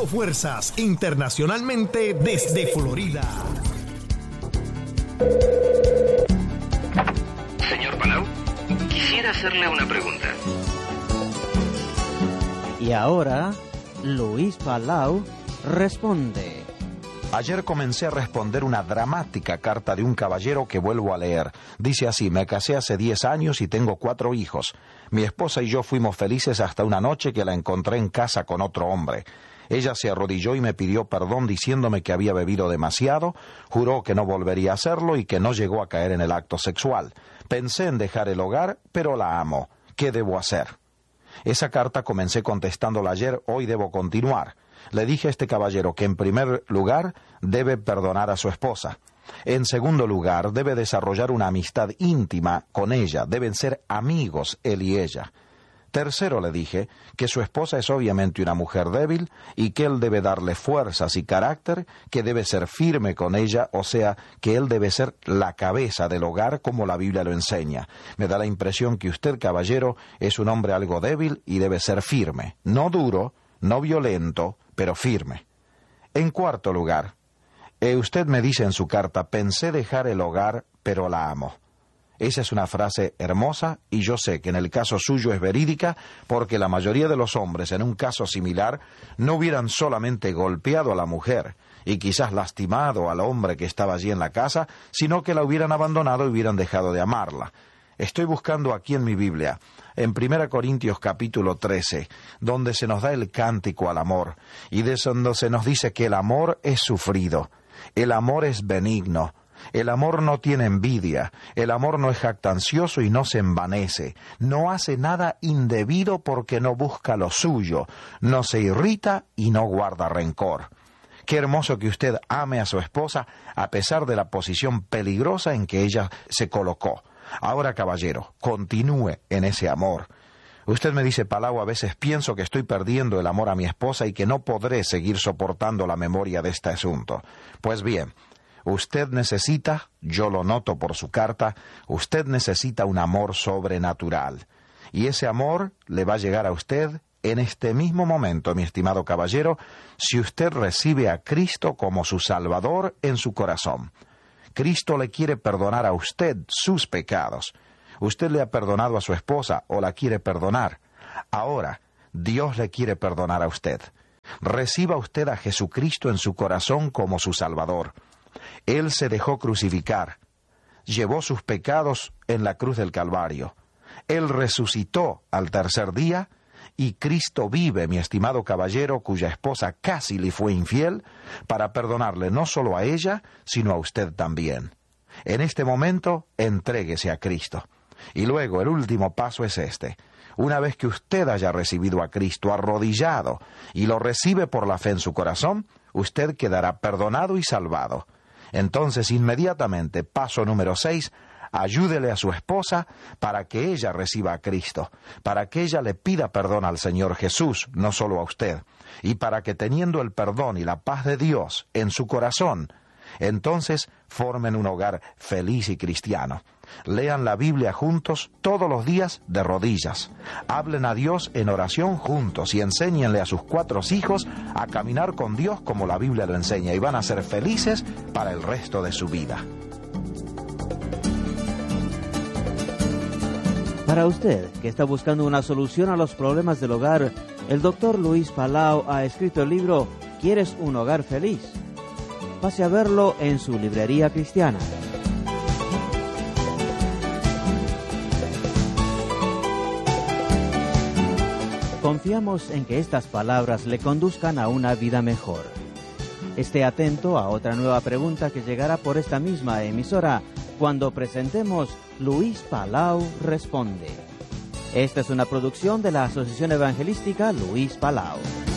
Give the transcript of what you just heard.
uniendo fuerzas internacionalmente desde Florida. Señor Palau, quisiera hacerle una pregunta. Y ahora, Luis Palau responde. Ayer comencé a responder una dramática carta de un caballero que vuelvo a leer. Dice así: me casé hace 10 años y tengo 4 hijos. Mi esposa y yo fuimos felices hasta una noche que la encontré en casa con otro hombre. Ella se arrodilló y me pidió perdón diciéndome que había bebido demasiado, juró que no volvería a hacerlo y que no llegó a caer en el acto sexual. Pensé en dejar el hogar, pero la amo. ¿Qué debo hacer? Esa carta comencé contestándola ayer, hoy debo continuar. Le dije a este caballero que en primer lugar debe perdonar a su esposa. En segundo lugar, debe desarrollar una amistad íntima con ella. Deben ser amigos él y ella. Tercero, le dije que su esposa es obviamente una mujer débil y que él debe darle fuerzas y carácter, que debe ser firme con ella, o sea, que él debe ser la cabeza del hogar como la Biblia lo enseña. Me da la impresión que usted, caballero, es un hombre algo débil y debe ser firme. No duro, no violento, pero firme. En cuarto lugar, usted me dice en su carta: pensé dejar el hogar, pero la amo. Esa es una frase hermosa y yo sé que en el caso suyo es verídica, porque la mayoría de los hombres en un caso similar no hubieran solamente golpeado a la mujer y quizás lastimado al hombre que estaba allí en la casa, sino que la hubieran abandonado y hubieran dejado de amarla. Estoy buscando aquí en mi Biblia, en 1 Corintios capítulo 13, donde se nos da el cántico al amor, y donde se nos dice que el amor es sufrido, el amor es benigno, el amor no tiene envidia, el amor no es jactancioso y no se envanece, no hace nada indebido porque no busca lo suyo, no se irrita y no guarda rencor. Qué hermoso que usted ame a su esposa a pesar de la posición peligrosa en que ella se colocó. Ahora, caballero, continúe en ese amor. Usted me dice: Palau, a veces pienso que estoy perdiendo el amor a mi esposa y que no podré seguir soportando la memoria de este asunto. Pues bien, usted necesita, yo lo noto por su carta, usted necesita un amor sobrenatural. Y ese amor le va a llegar a usted en este mismo momento, mi estimado caballero, si usted recibe a Cristo como su Salvador en su corazón. Cristo le quiere perdonar a usted sus pecados. Usted le ha perdonado a su esposa o la quiere perdonar. Ahora, Dios le quiere perdonar a usted. Reciba usted a Jesucristo en su corazón como su Salvador. Él se dejó crucificar, llevó sus pecados en la cruz del Calvario. Él resucitó al tercer día y Cristo vive, mi estimado caballero, cuya esposa casi le fue infiel, para perdonarle no solo a ella, sino a usted también. En este momento, entréguese a Cristo. Y luego el último paso es este. Una vez que usted haya recibido a Cristo arrodillado y lo recibe por la fe en su corazón, usted quedará perdonado y salvado. Entonces, inmediatamente, paso número 6, ayúdele a su esposa para que ella reciba a Cristo, para que ella le pida perdón al Señor Jesús, no solo a usted, y para que teniendo el perdón y la paz de Dios en su corazón, entonces formen un hogar feliz y cristiano. Lean la Biblia juntos todos los días de rodillas. Hablen a Dios en oración juntos y enséñenle a sus 4 hijos a caminar con Dios como la Biblia lo enseña, y van a ser felices para el resto de su vida. Para usted, que está buscando una solución a los problemas del hogar, el Dr. Luis Palau ha escrito el libro ¿Quieres un hogar feliz? Pase a verlo en su librería cristiana. Confiamos en que estas palabras le conduzcan a una vida mejor. Esté atento a otra nueva pregunta que llegará por esta misma emisora cuando presentemos Luis Palau Responde. Esta es una producción de la Asociación Evangelística Luis Palau.